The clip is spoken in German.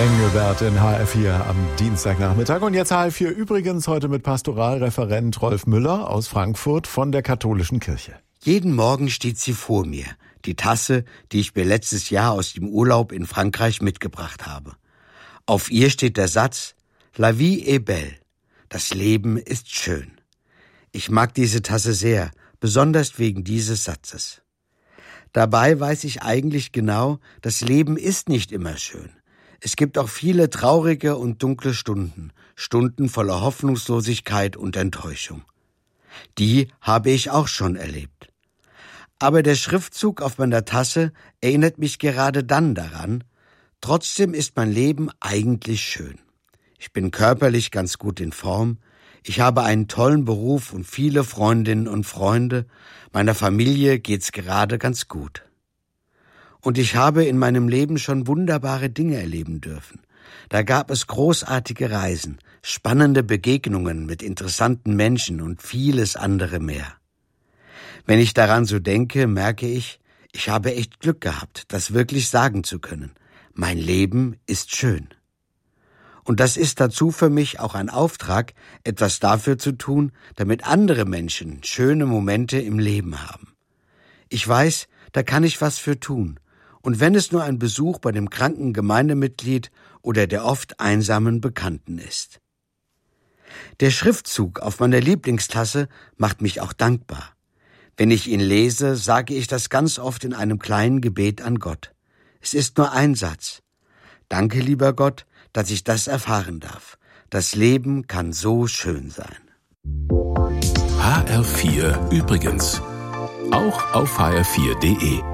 Engelbert in HR4 am Dienstagnachmittag. Und jetzt HR4 übrigens heute mit Pastoralreferent Rolf Müller aus Frankfurt von der Katholischen Kirche. Jeden Morgen steht sie vor mir, die Tasse, die ich mir letztes Jahr aus dem Urlaub in Frankreich mitgebracht habe. Auf ihr steht der Satz: La vie est belle. Das Leben ist schön. Ich mag diese Tasse sehr, besonders wegen dieses Satzes. Dabei weiß ich eigentlich genau, das Leben ist nicht immer schön. Es gibt auch viele traurige und dunkle Stunden, Stunden voller Hoffnungslosigkeit und Enttäuschung. Die habe ich auch schon erlebt. Aber der Schriftzug auf meiner Tasse erinnert mich gerade dann daran: Trotzdem ist mein Leben eigentlich schön. Ich bin körperlich ganz gut in Form, ich habe einen tollen Beruf und viele Freundinnen und Freunde, meiner Familie geht's gerade ganz gut. Und ich habe in meinem Leben schon wunderbare Dinge erleben dürfen. Da gab es großartige Reisen, spannende Begegnungen mit interessanten Menschen und vieles andere mehr. Wenn ich daran so denke, merke ich, ich habe echt Glück gehabt, das wirklich sagen zu können. Mein Leben ist schön. Und das ist dazu für mich auch ein Auftrag, etwas dafür zu tun, damit andere Menschen schöne Momente im Leben haben. Ich weiß, da kann ich was für tun. Und wenn es nur ein Besuch bei dem kranken Gemeindemitglied oder der oft einsamen Bekannten ist. Der Schriftzug auf meiner Lieblingstasse macht mich auch dankbar. Wenn ich ihn lese, sage ich das ganz oft in einem kleinen Gebet an Gott. Es ist nur ein Satz: Danke, lieber Gott, dass ich das erfahren darf. Das Leben kann so schön sein. HR4 übrigens. Auch auf hr4.de.